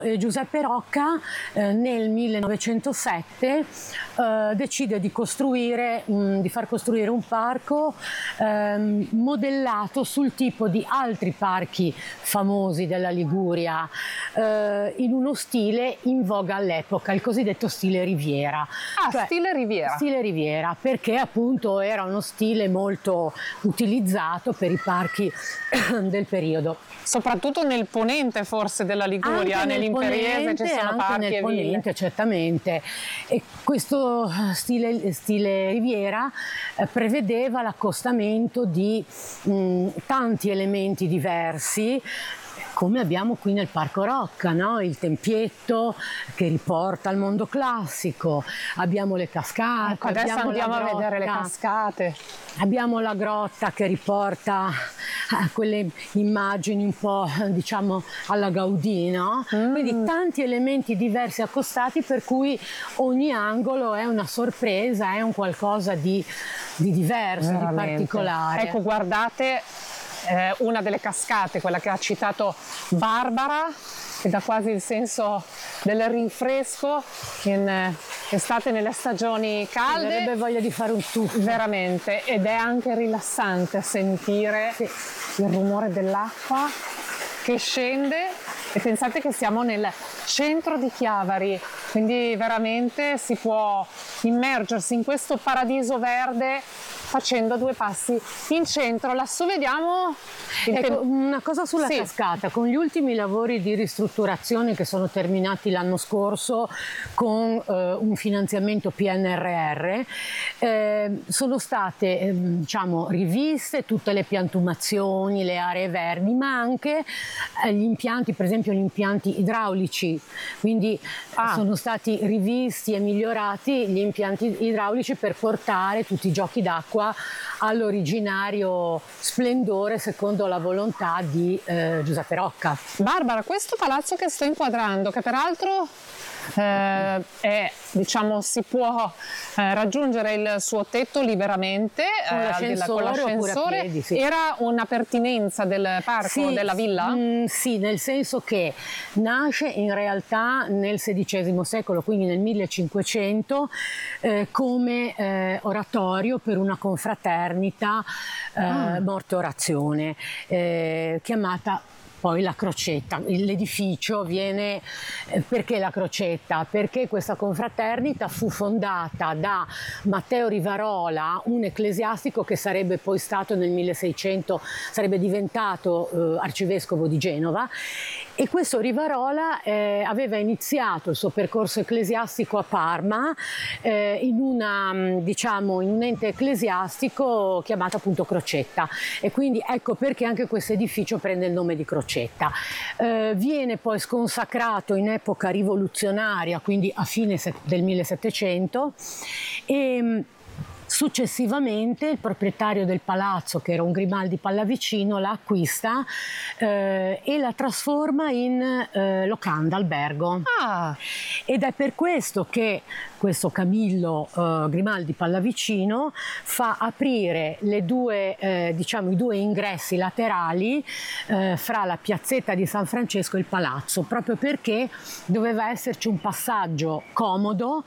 Giuseppe Rocca nel 1907 decide di far costruire un parco modellato sul tipo di altri parchi famosi della Liguria, in uno stile in voga all'epoca, il cosiddetto stile Riviera. Stile Riviera. Stile Riviera, perché appunto era uno stile molto utilizzato per i parchi del periodo. Soprattutto nel ponente forse della Liguria, nell'Imperiese ci sono parchi nel e ponente, ville. certamente. E questo stile Riviera prevedeva l'accostamento di tanti elementi diversi, come abbiamo qui nel Parco Rocca, no? Il tempietto che riporta al mondo classico, abbiamo le cascate. Ecco, adesso andiamo a vedere le cascate. Abbiamo la grotta che riporta a quelle immagini un po', diciamo, alla Gaudì, no? Quindi tanti elementi diversi accostati, per cui ogni angolo è una sorpresa, è un qualcosa di diverso, veramente, di particolare. Ecco, guardate una delle cascate, quella che ha citato Barbara, che dà quasi il senso del rinfresco in estate, nelle stagioni calde. Mi avrebbe voglia di fare un tuffo. Veramente, ed è anche rilassante sentire il rumore dell'acqua che scende, e pensate che siamo nel centro di Chiavari, quindi veramente si può immergersi in questo paradiso verde facendo due passi in centro. Lassù vediamo una cosa sulla cascata. Con gli ultimi lavori di ristrutturazione che sono terminati l'anno scorso con un finanziamento PNRR, sono state diciamo riviste tutte le piantumazioni, le aree verdi, ma anche gli impianti, per esempio gli impianti idraulici, quindi sono stati rivisti e migliorati gli impianti idraulici per portare tutti i giochi d'acqua all'originario splendore secondo la volontà di Giuseppe Rocca. Barbara, questo palazzo che sto inquadrando, che peraltro diciamo, si può raggiungere il suo tetto liberamente con l'ascensore, a piedi, era una pertinenza del parco, della villa? Sì, nel senso che nasce in realtà nel XVI secolo, quindi nel 1500, come oratorio per una confraternita morte orazione, chiamata poi la Crocetta. L'edificio viene, perché la Crocetta? Perché questa confraternita fu fondata da Matteo Rivarola, un ecclesiastico che sarebbe poi stato nel 1600, sarebbe diventato arcivescovo di Genova, e questo Rivarola aveva iniziato il suo percorso ecclesiastico a Parma in un ente ecclesiastico chiamato appunto Crocetta, e quindi ecco perché anche questo edificio prende il nome di Crocetta. Viene poi sconsacrato in epoca rivoluzionaria, quindi a fine del 1700, e successivamente il proprietario del palazzo, che era un Grimaldi Pallavicino, la acquista e la trasforma in locanda, albergo. Ed è per questo che questo Camillo Grimaldi Pallavicino fa aprire i due ingressi laterali fra la piazzetta di San Francesco e il palazzo, proprio perché doveva esserci un passaggio comodo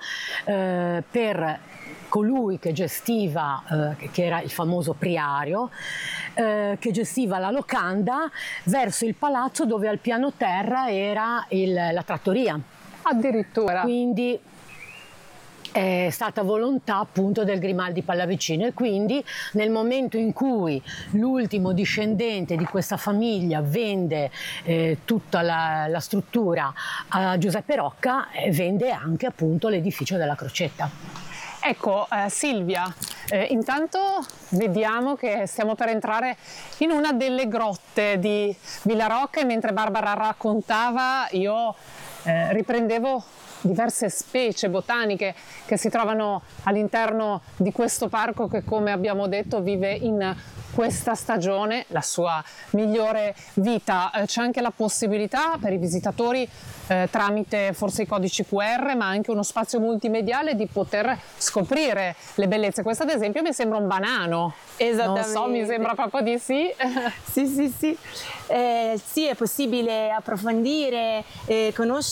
per colui che gestiva, che era il famoso priario, che gestiva la locanda, verso il palazzo, dove al piano terra era la trattoria. Addirittura. Quindi è stata volontà appunto del Grimaldi Pallavicino, e quindi nel momento in cui l'ultimo discendente di questa famiglia vende tutta la struttura a Giuseppe Rocca, vende anche appunto l'edificio della Crocetta. Ecco, Silvia, intanto vediamo che stiamo per entrare in una delle grotte di Villa Rocca, e mentre Barbara raccontava io riprendevo diverse specie botaniche che si trovano all'interno di questo parco, che, come abbiamo detto, vive in questa stagione la sua migliore vita. C'è anche la possibilità per i visitatori, tramite forse i codici QR, ma anche uno spazio multimediale, di poter scoprire le bellezze. Questo ad esempio mi sembra un banano. Esattamente. Non so, mi sembra proprio di sì. Sì, è possibile approfondire, conoscere